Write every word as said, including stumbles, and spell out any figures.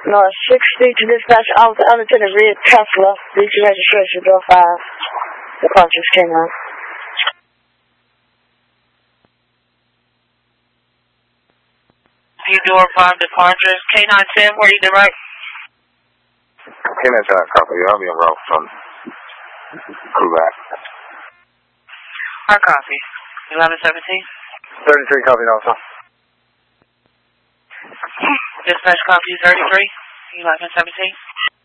No, sixty to dispatch Officer Lieutenant Red Tesla, D C registration, door five. Departures K nine. View door five, departures K nine ten, where you direct? K nine ten, copy. I'll be en route from crew back. Our copy. eleven seventeen. thirty-three, copy, also. Dispatch copy thirty-three, eleven seventeen.